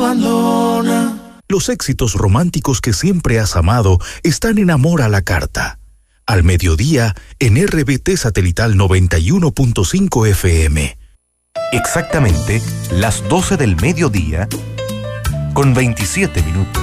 abandona. Los éxitos románticos que siempre has amado están en Amor a la Carta. Al mediodía en RBT Satelital 91.5 FM. Exactamente las 12 del mediodía con 27 minutos.